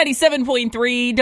97.3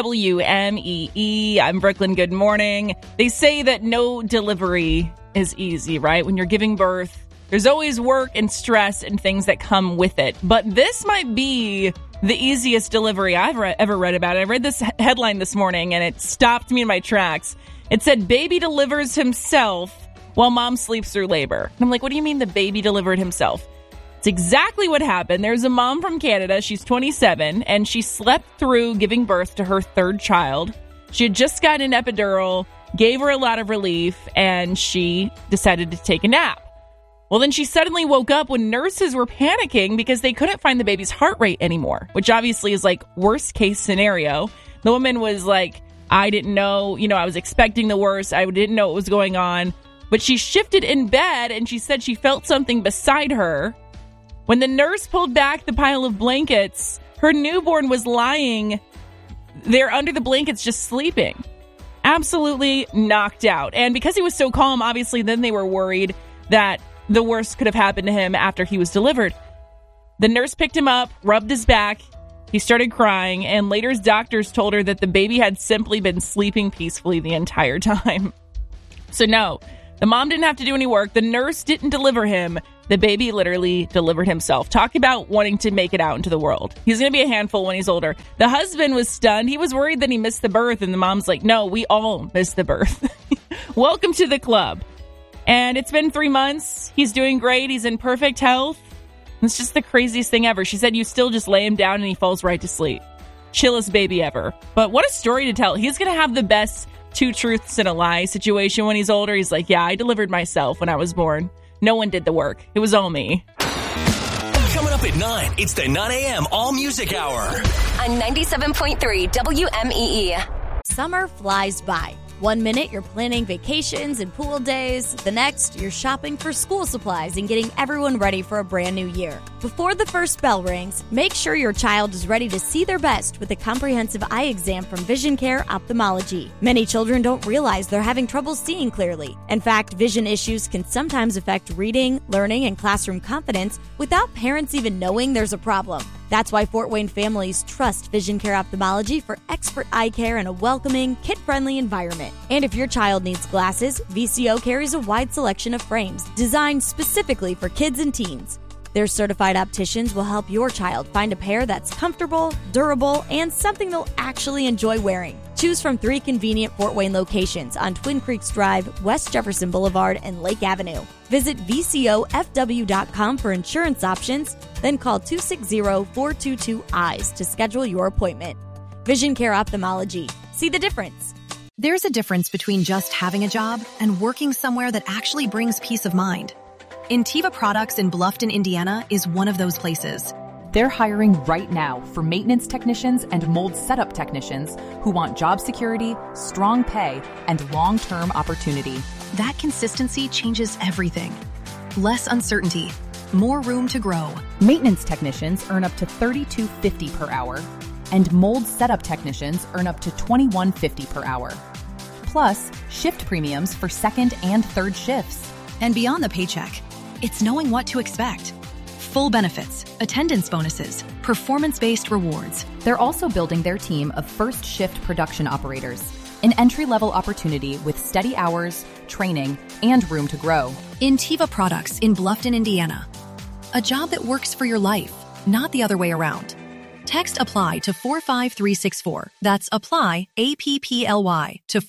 WMEE. I'm Brooklyn. Good morning. They say that no delivery is easy, right? When you're giving birth, there's always work and stress and things that come with it. But this might be the easiest delivery I've ever read about it. I read this headline this morning and it stopped me in my tracks. It said, baby delivers himself while mom sleeps through labor. And I'm like, what do you mean the baby delivered himself? It's exactly what happened. There's a mom from Canada. She's 27, and she slept through giving birth to her third child. She had just gotten an epidural, gave her a lot of relief, and she decided to take a nap. Well, then she suddenly woke up when nurses were panicking because they couldn't find the baby's heart rate anymore, which obviously is like worst case scenario. The woman was like, I didn't know, I was expecting the worst. I didn't know what was going on. But she shifted in bed, and she said she felt something beside her. When the nurse pulled back the pile of blankets, her newborn was lying there under the blankets, just sleeping. Absolutely knocked out. And because he was so calm, obviously, then they were worried that the worst could have happened to him after he was delivered. The nurse picked him up, rubbed his back. He started crying, and later doctors told her that the baby had simply been sleeping peacefully the entire time. So no, the mom didn't have to do any work. The nurse didn't deliver him. The baby literally delivered himself. Talk about wanting to make it out into the world. He's going to be a handful when he's older. The husband was stunned. He was worried that he missed the birth, and the mom's like, no, we all missed the birth. Welcome to the club. And it's been 3 months. He's doing great. He's in perfect health. It's just the craziest thing ever. She said you still just lay him down and he falls right to sleep. Chillest baby ever. But what a story to tell. He's going to have the best 2 truths and a lie situation when he's older. He's like, yeah, I delivered myself when I was born. No one did the work. It was all me. Coming up at 9, it's the 9 a.m. All Music Hour. On 97.3 WMEE. Summer flies by. 1 minute you're planning vacations and pool days. The next, you're shopping for school supplies and getting everyone ready for a brand new year. Before the first bell rings, make sure your child is ready to see their best with a comprehensive eye exam from Vision Care Ophthalmology. Many children don't realize they're having trouble seeing clearly. In fact, vision issues can sometimes affect reading, learning, and classroom confidence without parents even knowing there's a problem. That's why Fort Wayne families trust Vision Care Ophthalmology for expert eye care in a welcoming, kid-friendly environment. And if your child needs glasses, VCO carries a wide selection of frames designed specifically for kids and teens. Their certified opticians will help your child find a pair that's comfortable, durable, and something they'll actually enjoy wearing. Choose from 3 convenient Fort Wayne locations on Twin Creeks Drive, West Jefferson Boulevard, and Lake Avenue. Visit VCOFW.com for insurance options, then call 260-422-EYES to schedule your appointment. Vision Care Ophthalmology. See the difference. There's a difference between just having a job and working somewhere that actually brings peace of mind. Intiva Products in Bluffton, Indiana is one of those places. They're hiring right now for maintenance technicians and mold setup technicians who want job security, strong pay, and long-term opportunity. That consistency changes everything. Less uncertainty, more room to grow. Maintenance technicians earn up to $32.50 per hour, and mold setup technicians earn up to $21.50 per hour. Plus, shift premiums for second and third shifts. And beyond the paycheck, it's knowing what to expect. Full benefits, attendance bonuses, performance-based rewards. They're also building their team of first shift production operators, an entry-level opportunity with steady hours, training, and room to grow. Intiva Products in Bluffton, Indiana. A job that works for your life, not the other way around. Text APPLY to 45364. That's APPLY, APPLY, to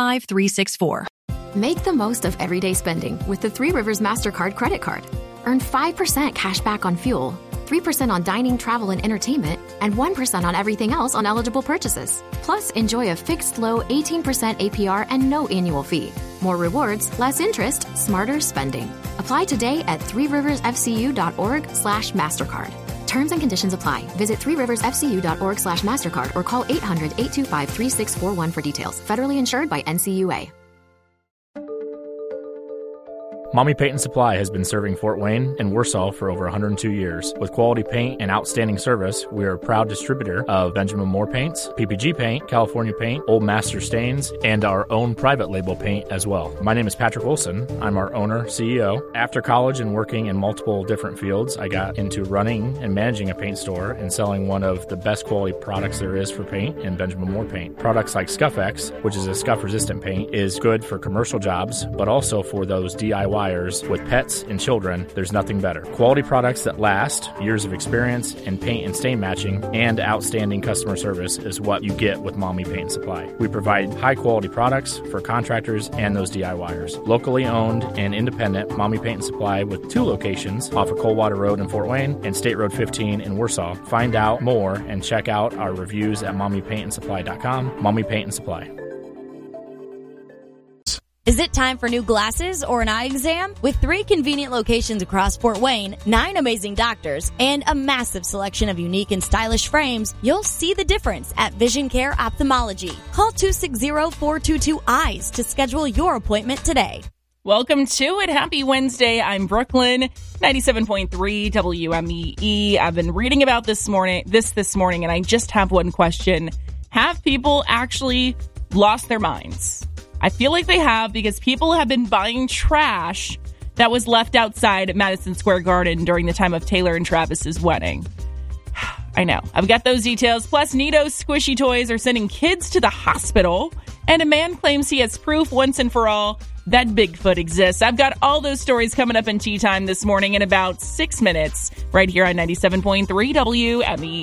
45364. Make the most of everyday spending with the Three Rivers MasterCard credit card. Earn 5% cash back on fuel, 3% on dining, travel, and entertainment, and 1% on everything else on eligible purchases. Plus, enjoy a fixed low 18% APR and no annual fee. More rewards, less interest, smarter spending. Apply today at threeriversfcu.org/MasterCard. Terms and conditions apply. Visit threeriversfcu.org/MasterCard or call 800-825-3641 for details. Federally insured by NCUA. Mommy Paint and Supply has been serving Fort Wayne and Warsaw for over 102 years. With quality paint and outstanding service, we are a proud distributor of Benjamin Moore paints, PPG paint, California paint, Old Master stains, and our own private label paint as well. My name is Patrick Wilson. I'm our owner, CEO. After college and working in multiple different fields, I got into running and managing a paint store and selling one of the best quality products there is for paint in Benjamin Moore paint. Products like Scuff-X, which is a scuff-resistant paint, is good for commercial jobs, but also for those DIYers with pets and children. There's nothing better. Quality products that last, years of experience in paint and stain matching, and outstanding customer service is what you get with Mommy Paint and Supply. We provide high-quality products for contractors and those DIYers. Locally owned and independent, Mommy Paint and Supply with 2 locations off of Coldwater Road in Fort Wayne and State Road 15 in Warsaw. Find out more and check out our reviews at mommypaintandsupply.com. Mommy Paint and Supply. Is it time for new glasses or an eye exam? With 3 convenient locations across Fort Wayne, 9 amazing doctors, and a massive selection of unique and stylish frames, you'll see the difference at Vision Care Ophthalmology. Call 260-422-EYES to schedule your appointment today. Welcome to it. Happy Wednesday. I'm Brooklyn, 97.3 WMEE. I've been reading about this morning, and I just have one question. Have people actually lost their minds? I feel like they have, because people have been buying trash that was left outside at Madison Square Garden during the time of Taylor and Travis's wedding. I know. I've got those details. Plus, Nito's squishy toys are sending kids to the hospital, and a man claims he has proof once and for all that Bigfoot exists. I've got all those stories coming up in Tea Time this morning in about 6 minutes, right here on 97.3 WMEE.